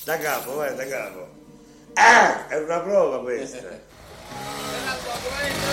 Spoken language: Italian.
Da capo, vai, da capo. Ah, è una prova questa.